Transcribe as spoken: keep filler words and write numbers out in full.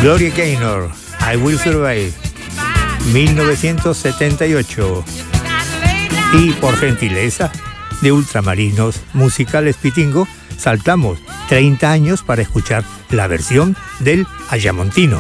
Gloria Gaynor, I Will Survive, mil novecientos setenta y ocho. Y por gentileza de Ultramarinos Musicales Pitingo, saltamos treinta años para escuchar la versión del Ayamontino.